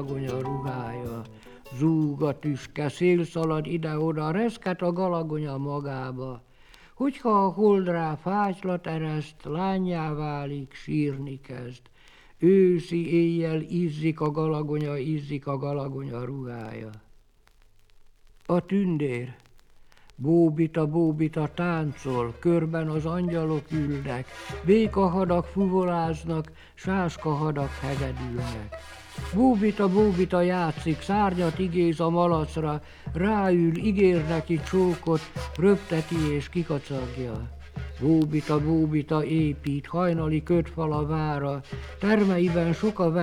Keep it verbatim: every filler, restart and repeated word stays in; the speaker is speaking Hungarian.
Galagonya ruhája, zúg a tüske, szél szalad ide-oda, reszket a galagonya magába. Hogyha a hold rá fátylat ereszt, lánnyá válik, sírni kezd. Őszi éjjel izzik a galagonya, izzik a galagonya ruhája. A tündér. Bóbita, bóbita táncol, körben az angyalok ülnek, békahadak fuvoláznak, sáskahadak hegedülnek. Bóbita, bóbita játszik, szárnyat igéz a malacra, ráül, ígér neki csókot, röpteti és kikacagja. Bóbita, bóbita épít, hajnali kötfal a vára, termeiben sok a